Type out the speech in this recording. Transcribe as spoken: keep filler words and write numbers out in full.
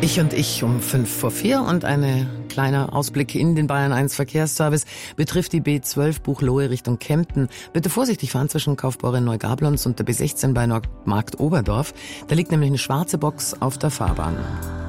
Ich und ich um fünf vor vier und eine kleiner Ausblick in den Bayern eins Verkehrsservice betrifft die B zwölf Buchloe Richtung Kempten. Bitte vorsichtig fahren zwischen Kaufbeuren Neugablonz und der B sechzehn bei Markt Oberdorf. Da liegt nämlich eine schwarze Box auf der Fahrbahn.